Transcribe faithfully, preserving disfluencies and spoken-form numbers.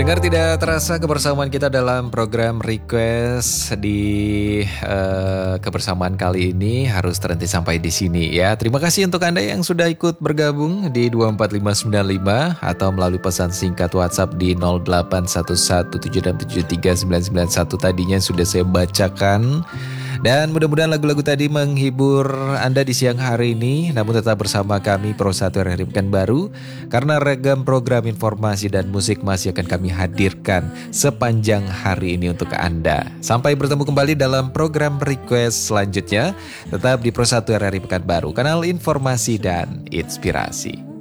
Pendengar, tidak terasa kebersamaan kita dalam program request di uh, kebersamaan kali ini harus terhenti sampai di sini ya. Terima kasih untuk Anda yang sudah ikut bergabung di dua empat lima sembilan lima atau melalui pesan singkat WhatsApp di nol delapan satu satu tujuh enam tujuh tiga sembilan sembilan satu tadinya sudah saya bacakan. Dan mudah-mudahan lagu-lagu tadi menghibur Anda di siang hari ini. Namun tetap bersama kami Pro satu R R I Pekanbaru, karena ragam program informasi dan musik masih akan kami hadirkan sepanjang hari ini untuk Anda. Sampai bertemu kembali dalam program request selanjutnya. Tetap di Pro satu R R I Pekanbaru, kanal informasi dan inspirasi.